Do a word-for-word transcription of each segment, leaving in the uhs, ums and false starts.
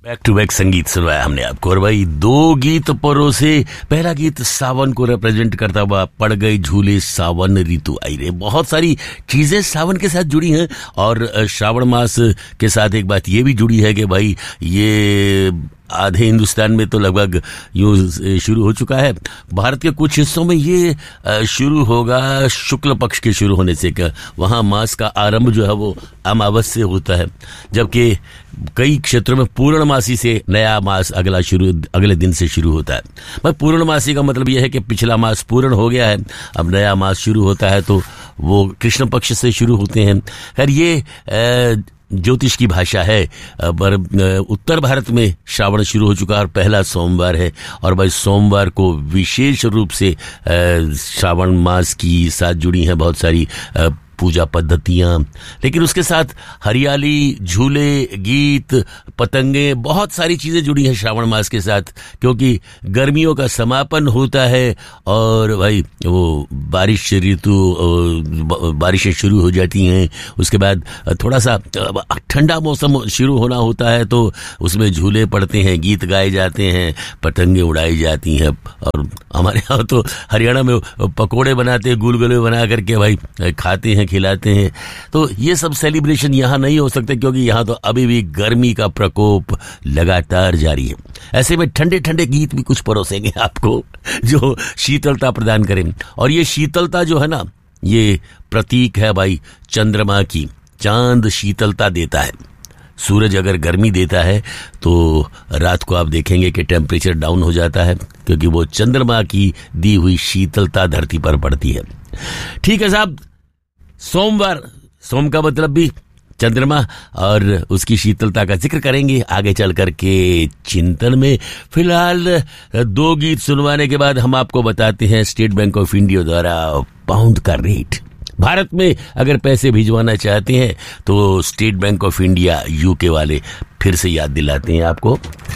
Back to back संगीत सुनवाया हमने आपको और भाई दो गीत परों से पहला गीत सावन को रिप्रेजेंट करता हुआ पड़ गए झूले सावन ऋतु आई रे। बहुत सारी चीजें सावन के साथ जुड़ी हैं और श्रावण मास के साथ एक बात ये भी जुड़ी है कि भाई ये आधे हिंदुस्तान में तो लगभग यूं शुरू हो चुका है, भारत के कुछ हिस्सों में ये शुरू होगा शुक्ल पक्ष के शुरू होने से। क्या वहाँ मास का आरंभ जो है वो अमावस से होता है, जबकि कई क्षेत्रों में पूर्णमासी से नया मास अगला शुरू अगले दिन से शुरू होता है। भाई पूर्णमासी का मतलब यह है कि पिछला मास पूर्ण हो गया है, अब नया मास शुरू होता है तो वो कृष्ण पक्ष से शुरू होते हैं। खैर ये ज्योतिष की भाषा है, पर उत्तर भारत में श्रावण शुरू हो चुका है और पहला सोमवार है और भाई सोमवार को विशेष रूप से श्रावण मास की साथ जुड़ी हैं बहुत सारी पूजा पद्धतियां, लेकिन उसके साथ हरियाली, झूले, गीत, पतंगे, बहुत सारी चीजें जुड़ी हैं श्रावण मास के साथ, क्योंकि गर्मियों का समापन होता है और भाई वो बारिश ऋतु बारिशें शुरू हो जाती हैं। उसके बाद थोड़ा सा ठंडा मौसम शुरू होना होता है तो उसमें झूले पड़ते हैं, गीत गाए जाते हैं, पतंगे उड़ाई जाती हैं और हमारे यहाँ तो हरियाणा में पकोड़े बनाते हैं, गुलगुले बना करके भाई खाते हैं, खिलाते हैं। तो ये सब सेलिब्रेशन यहाँ नहीं हो सकते क्योंकि यहाँ तो अभी भी गर्मी का प्रकोप लगातार जारी है। ऐसे में ठंडे ठंडे गीत भी कुछ परोसेंगे आपको जो शीतलता प्रदान करें, और ये शीतलता जो है ना ये प्रतीक है भाई चंद्रमा की। चांद शीतलता देता है, सूरज अगर गर्मी देता है तो रात को आप देखेंगे कि टेम्परेचर डाउन हो जाता है क्योंकि वो चंद्रमा की दी हुई शीतलता धरती पर पड़ती है। ठीक है साहब, सोमवार, सोम का मतलब भी चंद्रमा और उसकी शीतलता का जिक्र करेंगे आगे चल करके चिंतन में। फिलहाल दो गीत सुनवाने के बाद हम आपको बताते हैं स्टेट बैंक ऑफ इंडिया द्वारा पाउंड का रेट। भारत में अगर पैसे भिजवाना चाहते हैं तो state bank of India UK वाले फिर से याद दिलाते हैं आपको।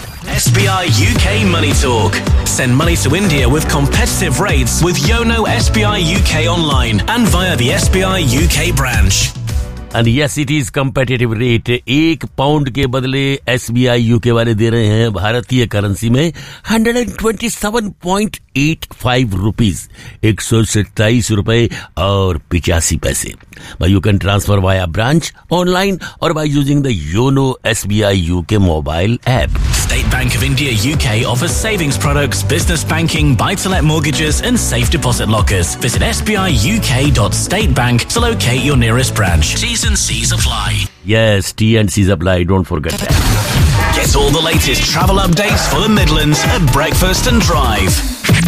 S B I U K Money Talk. Send money to India with competitive rates with Yono S B I U K online and via the S B I U K branch. And yes, it is competitive rate. एक pound के बदले S B I UK वाले दे रहे हैं भारतीय currency में एक सौ सत्ताईस पॉइंट आठ पाँच रुपीस, एक सौ सत्ताईस रुपए और पिचासी पैसे। But you can transfer via branch, online or by using the Yono S B I U K mobile app. State Bank of India U K offers savings products, business banking, buy-to-let mortgages and safe deposit lockers. Visit s b i u k dot state bank to locate your nearest branch. T's and C's apply. Yes, T and C's apply. Don't forget that. Get all the latest travel updates for the Midlands at Breakfast and Drive.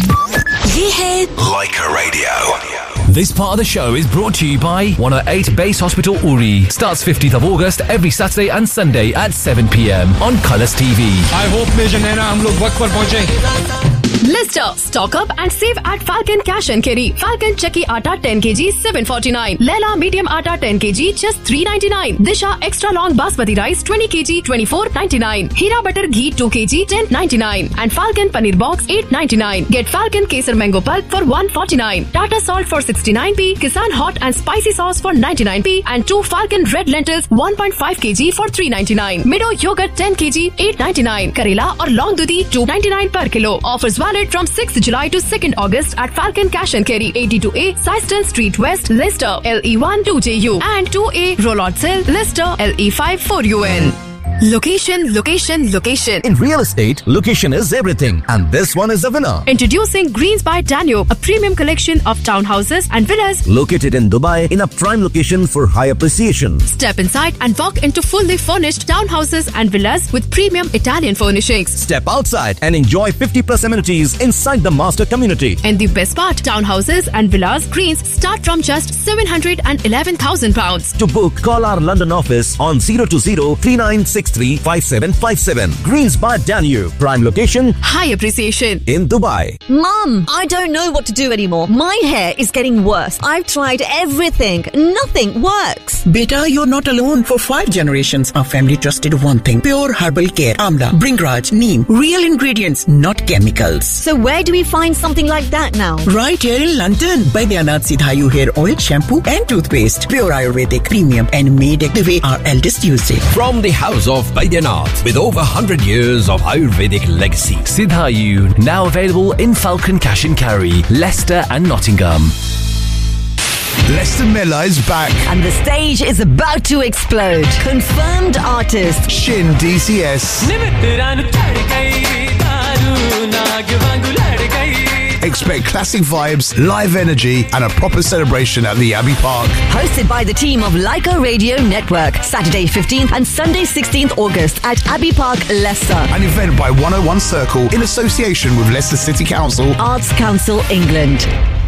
ये है Like a Radio. This part of the show is brought to you by one oh eight Base Hospital Uri. Starts fifteenth of August every Saturday and Sunday at seven p.m. on Colours T V. I hope major नैना हम लोग वक्त पर पहुंचे। Lister, stock up and save at Falcon Cash and Carry. Falcon Chakki Atta ten kilograms seven forty-nine. Leela Medium Atta ten kilograms just three ninety-nine. Disha Extra Long Basmati Rice twenty kilograms twenty-four ninety-nine. Hira Butter Ghee two kilograms ten ninety-nine. And Falcon Paneer Box eight ninety-nine. Get Falcon Kesar Mango Pulp for one forty-nine. Tata Salt for sixty-nine p. Kisan Hot and Spicy Sauce for ninety-nine p. And two Falcon Red Lentils one point five kilograms for three ninety-nine. Mido Yogurt ten kilograms eight ninety-nine. Karela or Long Dudi two ninety-nine per kilo. Offers valid from sixth July to second August at Falcon Cash and Carry eighty-two A Syston Street West, Leicester L E one two J U and two A Rollot Cell, Leicester L E five four U N. Location, location, location. In real estate, location is everything. And this one is the winner. Introducing Greens by Danube, a premium collection of townhouses and villas. Located in Dubai in a prime location for high appreciation. Step inside and walk into fully furnished townhouses and villas with premium Italian furnishings. Step outside and enjoy fifty plus amenities inside the master community. And the best part, townhouses and villas Greens start from just seven hundred eleven thousand pounds. To book, call our London office on zero two zero three nine six three five seven five seven. Greens by Danube. Prime location. High appreciation. In Dubai. Mum, I don't know what to do anymore. My hair is getting worse. I've tried everything. Nothing works. Beta, you're not alone. For five generations, our family trusted one thing. Pure herbal care. Amla, Bringraj, Neem. Real ingredients, not chemicals. So where do we find something like that now? Right here in London. Baidyanath Sidhayu hair oil, shampoo and toothpaste. Pure Ayurvedic, premium and made it the way our eldest used it. From the house of of Baidyanath with over one hundred years of Ayurvedic legacy. Siddhayu, now available in Falcon Cash and Carry, Leicester and Nottingham. Leicester Miller is back. And the stage is about to explode. Confirmed artist Shin D C S. Expect classic vibes, live energy, and a proper celebration at the Abbey Park. Hosted by the team of Leica Radio Network. Saturday fifteenth and Sunday sixteenth August at Abbey Park, Leicester. An event by one oh one Circle in association with Leicester City Council. Arts Council England.